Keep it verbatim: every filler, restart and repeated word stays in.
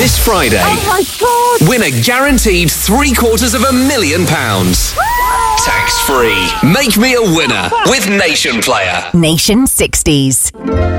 This Friday, Oh my God! win a guaranteed three quarters of a million pounds. Tax free. Make me a winner with Nation Player. Nation sixties.